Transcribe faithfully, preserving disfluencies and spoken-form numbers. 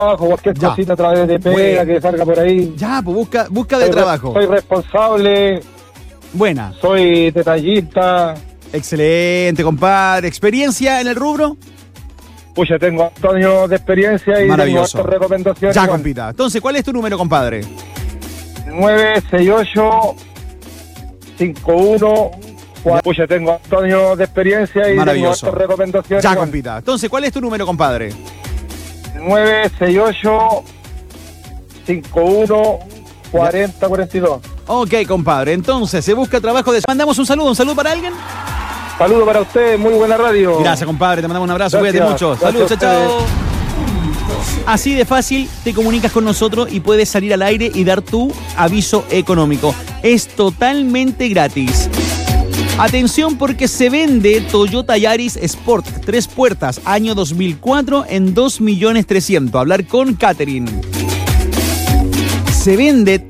trabajo, cualquier Ya. cosita a través de pega Bueno. que salga por ahí. Ya, pues busca, busca de Soy re- trabajo. Soy responsable, Buena. soy detallista. Excelente, compadre. ¿Experiencia en el rubro? Pucha, tengo años de experiencia y Maravilloso. tengo hartas recomendaciones. Ya, compita. Entonces, ¿cuál es tu número, compadre? nueve seis ocho cinco uno cuatro. Pucha, tengo años de experiencia y Maravilloso. tengo hartas recomendaciones. Ya, compita. Entonces, ¿cuál es tu número, compadre? nueve seis ocho cinco uno cuatro cero cuatro dos. Ok, compadre. Entonces, se busca trabajo de... Mandamos un saludo. ¿Un saludo para alguien? Saludos para ustedes, muy buena radio. Gracias, compadre. Te mandamos un abrazo. Gracias. Cuídate mucho. Gracias Saludos, a chao, chao. Así de fácil te comunicas con nosotros y puedes salir al aire y dar tu aviso económico. Es totalmente gratis. Atención porque se vende Toyota Yaris Sport, tres puertas, año dos mil cuatro en dos millones trescientos. Hablar con Catherine. Se vende